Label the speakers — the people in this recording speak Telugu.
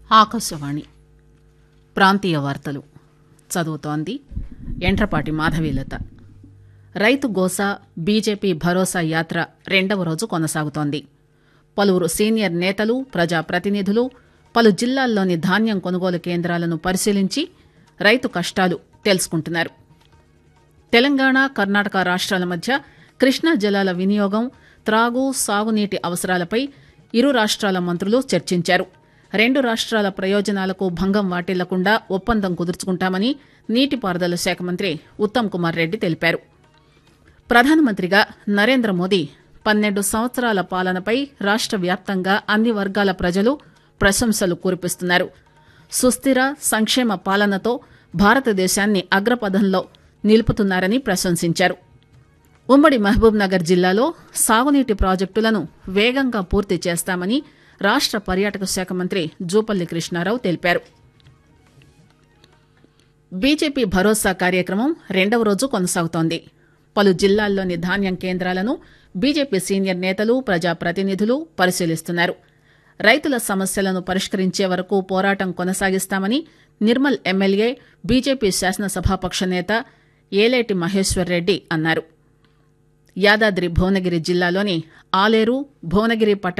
Speaker 1: ఆకాశవాణి ప్రాంతీయ వార్తలు చదువుతోంది ఎంట్రపాటి మాధవీలత. రైతు గోసా బీజేపీ భరోసా యాత్ర రెండవ రోజు కొనసాగుతోంది. పలువురు సీనియర్ నేతలు, ప్రజాప్రతినిధులు పలు జిల్లాల్లోని ధాన్యం కొనుగోలు కేంద్రాలను పరిశీలించి రైతు కష్టాలు తెలుసుకుంటున్నారు. తెలంగాణ, కర్ణాటక రాష్ట్రాల మధ్య కృష్ణా జలాల వినియోగం, త్రాగు, సాగునీటి అవసరాలపై ఇరు రాష్ట్రాల మంత్రులు చర్చించారు. రెండు రాష్ట్రాల ప్రయోజనాలకు భంగం వాటిల్లకుండా ఒప్పందం కుదుర్చుకుంటామని నీటిపారుదల శాఖ మంత్రి ఉత్తమ్ కుమార్ రెడ్డి తెలిపారు. ప్రధానమంత్రిగా నరేంద్ర మోదీ 12 సంవత్సరాల పాలనపై రాష్ట్ర వ్యాప్తంగా అన్ని వర్గాల ప్రజలు ప్రశంసలు కురిపిస్తున్నారు. సుస్థిర, సంక్షేమ పాలనతో భారతదేశాన్ని అగ్రపథంలో నిలుపుతున్నారని ప్రశంసించారు. ఉమ్మడి మహబూబ్ నగర్ జిల్లాలో సాగునీటి ప్రాజెక్టులను వేగంగా పూర్తి చేస్తామని రాష్ట్ర పర్యాటక శాఖ మంత్రి జూపల్లి కృష్ణారావు తెలిపారు. బీజేపీ భరోసా కార్యక్రమం రెండవ రోజు కొనసాగుతోంది. పలు జిల్లాల్లోని ధాన్యం కేంద్రాలను బీజేపీ సీనియర్ నేతలు, ప్రజాప్రతినిధులు పరిశీలిస్తున్నారు. రైతుల సమస్యలను పరిష్కరించే వరకు పోరాటం కొనసాగిస్తామని నిర్మల్ ఎమ్మెల్యే, బీజేపీ శాసనసభాపక్ష నేత ఏలేటి మహేశ్వర్ రెడ్డి అన్నారు. యాదాద్రి భువనగిరి జిల్లాలోని ఆలేరు, భువనగిరి